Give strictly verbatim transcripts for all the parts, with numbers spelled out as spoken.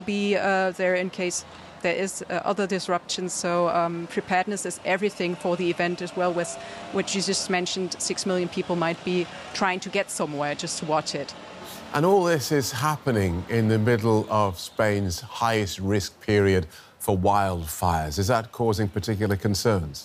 be uh, there in case there is uh, other disruptions. So um, preparedness is everything for the event as well, with which you just mentioned, six million people might be trying to get somewhere just to watch it. And all this is happening in the middle of Spain's highest risk period for wildfires. Is that causing particular concerns?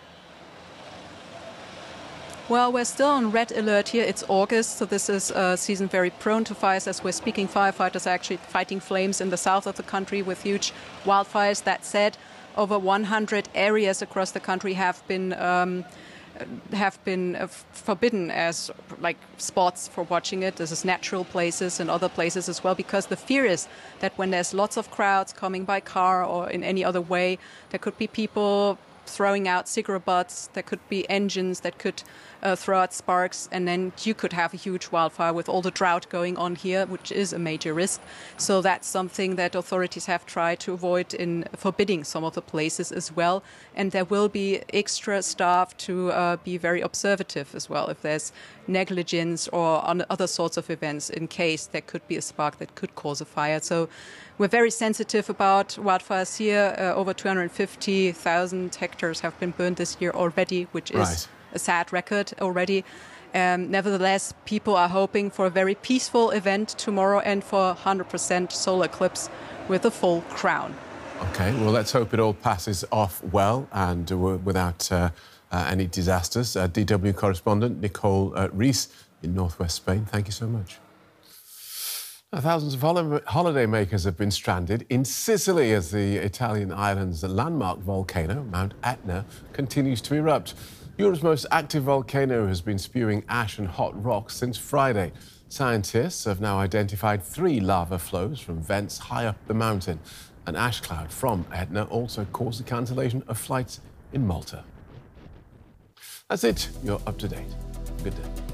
Well, we're still on red alert here. It's August, so this is a season very prone to fires. As we're speaking, firefighters are actually fighting flames in the south of the country with huge wildfires. That said, over one hundred areas across the country have been um, have been uh, forbidden as like spots for watching it. This is natural places and other places as well, because the fear is that when there's lots of crowds coming by car or in any other way, there could be people throwing out cigarette butts, there could be engines that could uh, throw out sparks, and then you could have a huge wildfire with all the drought going on here, which is a major risk. So that's something that authorities have tried to avoid in forbidding some of the places as well. And there will be extra staff to uh, be very observative as well if there's negligence or on other sorts of events, in case there could be a spark that could cause a fire. So we're very sensitive about wildfires here. Uh, over two hundred fifty thousand hectares have been burned this year already, which is Right. a sad record already. Um, nevertheless, people are hoping for a very peaceful event tomorrow and for one hundred percent solar eclipse with a full crown. OK, well, let's hope it all passes off well and uh, without uh, uh, any disasters. Uh, D W correspondent Nicole uh, Rees in northwest Spain, thank you so much. Now, thousands of hol holidaymakers have been stranded in Sicily as the Italian island's landmark volcano, Mount Etna, continues to erupt. Europe's most active volcano has been spewing ash and hot rocks since Friday. Scientists have now identified three lava flows from vents high up the mountain. An ash cloud from Etna also caused the cancellation of flights in Malta. That's it. You're up to date. Good day.